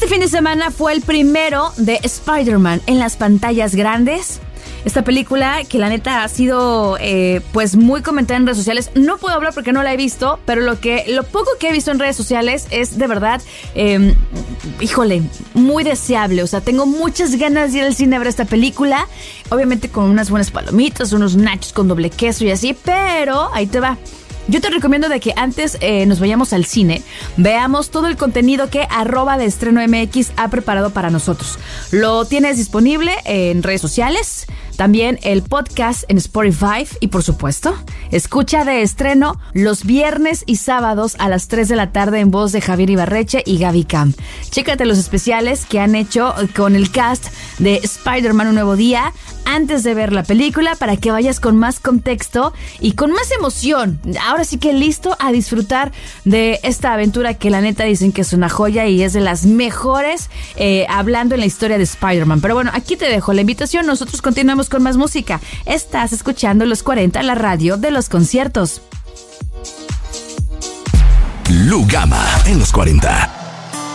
Este fin de semana fue el primero de Spider-Man en las pantallas grandes. Esta película que la neta ha sido pues muy comentada en redes sociales. No puedo hablar porque no la he visto, pero lo poco que he visto en redes sociales es de verdad, híjole, muy deseable. O sea, tengo muchas ganas de ir al cine a ver esta película. Obviamente con unas buenas palomitas, unos nachos con doble queso y así, pero ahí te va. Yo te recomiendo de que antes nos vayamos al cine, veamos todo el contenido que @deestreno.mx ha preparado para nosotros. Lo tienes disponible en redes sociales, también el podcast en Spotify y por supuesto, escucha De Estreno los viernes y sábados a las 3 de la tarde en voz de Javier Ibarreche y Gaby Camp. Chécate los especiales que han hecho con el cast de Spider-Man Un Nuevo Día antes de ver la película para que vayas con más contexto y con más emoción. Ahora sí que listo a disfrutar de esta aventura que la neta dicen que es una joya y es de las mejores hablando en la historia de Spider-Man. Pero bueno, aquí te dejo la invitación. Nosotros continuamos con más música. Estás escuchando Los 40, la radio de los conciertos. Lu Gama en Los 40.